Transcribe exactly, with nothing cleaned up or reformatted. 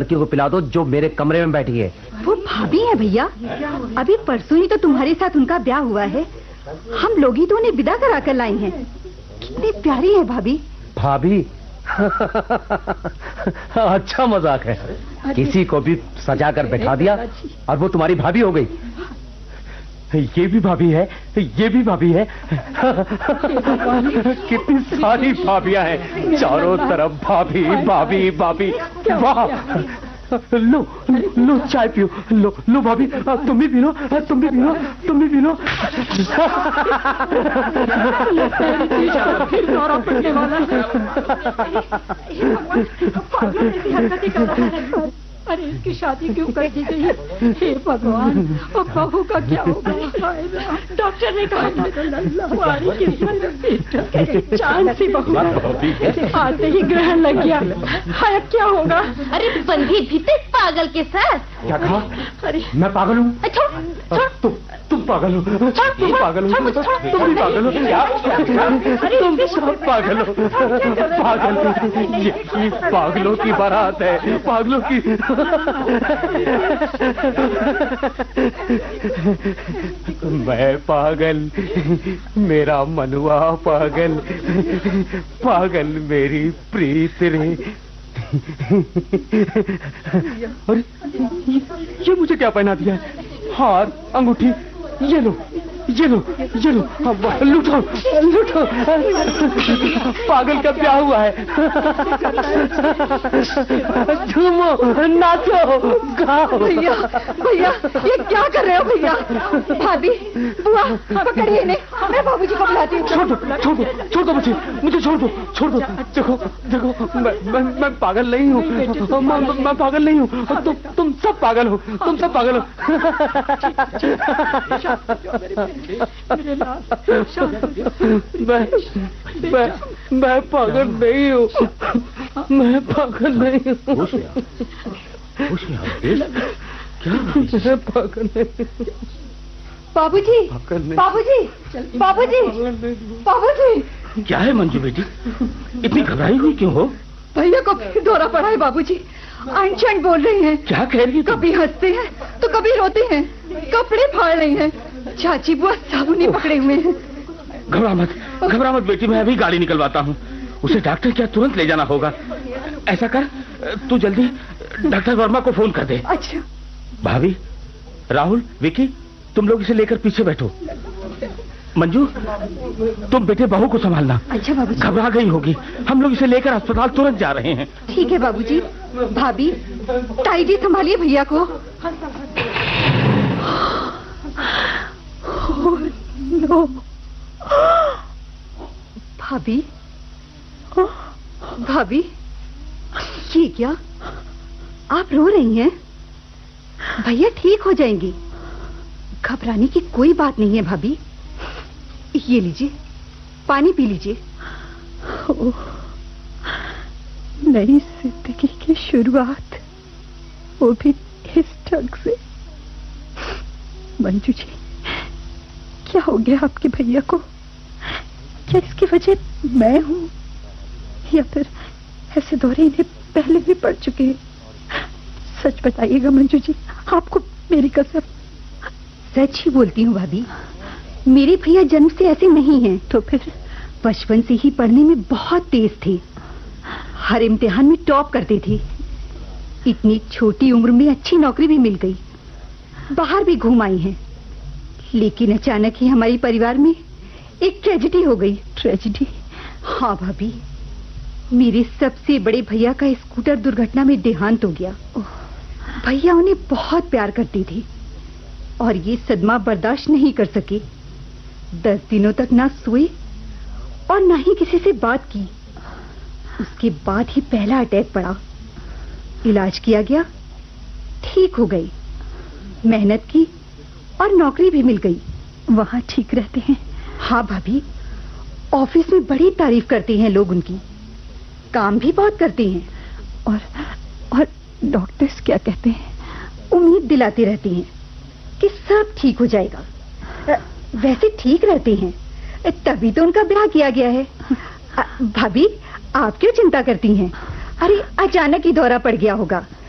लड़की को पिला दो जो मेरे कमरे में बैठी है। वो भाभी है भैया, अभी परसों ही तो तुम्हारे साथ उनका ब्याह हुआ है। हम लोग ही तो उन्हें विदा करा कर लाए हैं। कितनी प्यारी है भाभी। भाभी? अच्छा मजाक है। किसी को भी सजा कर बैठा दिया और वो तुम्हारी भाभी हो गई। ये भी भाभी है, ये भी भाभी है। कितनी सारी भाभियां हैं चारों तरफ। भाभी भाभी भाभी। वाह, लो लो चाय पियो। लो लो भाभी, तुम भी पी लो, तुम भी पी लो, तुम भी पी लो। अरे इसकी शादी क्यों कर दी गई? हे भगवान, और बहू का क्या होगा? डॉक्टर ने कहा चांद सी बहू, आते ही ग्रहण लग गया। हाय अब क्या होगा? अरे बंधी भी तो पागल के साथ। क्या कहा? अरे मैं पागल हूँ? तुम तुम पागल हो? तुम पागल हो? तुम भी पागल हो? तुम सब पागल हो। पागल, ये पागलों की बारात है, पागलों की। मैं पागल, मेरा मनुआ पागल, पागल मेरी प्रीत रे। अरे ये मुझे क्या पहना दिया है? हार, अंगूठी, ये लो ये लो ये लो, लूटो लूटो। पागल का ब्याह हुआ है। झूमो, नाचो, गाओ। भैया भैया ये क्या कर रहे हो भैया? भाभी, बुआ, पकड़िए इन्हें, मैं बाबूजी को बुलाती हूँ। छोड़ दो छोड़ दो छोड़ दो मुझे मुझे छोड़ दो छोड़ दो। देखो देखो, मैं मैं, मैं पागल नहीं हूँ। मैं, मैं पागल नहीं हूँ। तुम तुम सब पागल हो, तुम सब पागल हो। मैं मैं मैं पागल नहीं हूँ। मैं पागल नहीं हूँ। क्या? मैं पागल नहीं। बाबूजी, बाबूजी, बाबूजी, बाबूजी। क्या है मंजू बेटी, इतनी घबराई हुई क्यों हो? भैया को फिर दौरा पड़ा है बाबूजी। अनशन बोल रही हैं। क्या कह रही है? कभी हंसते हैं तो कभी रोते हैं, कपड़े फाड़ रही हैं। चाची बुआ साबुनी पकड़े हुए हैं। घबरा मत, घबरा मत बेटी, मैं अभी गाड़ी निकलवाता हूँ। उसे डॉक्टर क्या तुरंत ले जाना होगा। ऐसा कर, तू जल्दी डॉक्टर वर्मा को फोन कर दे। अच्छा। भाभी, राहुल, विकी, तुम लोग इसे लेकर पीछे बैठो। मंजू, तुम बेटे बहू को संभालना। अच्छा बाबूजी। घबरा गई होगी, हम लोग इसे लेकर अस्पताल तुरंत जा रहे हैं। ठीक है बाबूजी। भाभी, टाइडी संभालिए भैया को। नो। भाभी, भाभी, ये क्या? आप रो रही हैं? भैया ठीक हो जाएंगी, घबराने की कोई बात नहीं है। भाभी, ये लीजिए, पानी पी लीजिए। नई जिंदगी की शुरुआत, वो भी इस ढंग से। मंजू जी, क्या हो गया आपके भैया को? क्या इसकी वजह मैं हूँ, या फिर ऐसे दौरे इन्हें पहले भी पड़ चुके हैं? सच बताइएगा मंजू जी, आपको मेरी कसम। सच ही बोलती हूँ भाभी, मेरे भैया जन्म से ऐसे नहीं हैं। तो फिर? बचपन से ही पढ़ने में बहुत तेज थे, हर इम्तिहान में टॉप करते थे। इतनी छोटी उम्र में अच्छी नौकरी भी मिल गई, बाहर भी घूम आई हैं। लेकिन अचानक ही हमारे परिवार में एक ट्रेजेडी हो गई। ट्रेजेडी? हाँ भाभी, मेरे सबसे बड़े भैया का स्कूटर दुर्घटना में देहांत हो गया। भैया उन्हें बहुत प्यार करती थी और ये सदमा बर्दाश्त नहीं कर सके। दस दिनों तक ना सोए और ना ही किसी से बात की। उसके बाद ही पहला अटैक पड़ा। इलाज किया गया, ठीक हो गई। मेहनत की और नौकरी भी मिल गई। वहाँ ठीक रहते हैं? हाँ भाभी, ऑफिस में बड़ी तारीफ करते हैं लोग उनकी, काम भी बहुत करते हैं। और और डॉक्टर्स क्या कहते हैं? उम्मीद दिलाते रहते हैं कि सब ठीक हो जाएगा। वैसे ठीक रहते हैं, तभी तो उनका ब्याह किया गया है। भाभी, आप क्यों चिंता करती हैं? अरे अचानक ही दौरा पड़ गया होगा।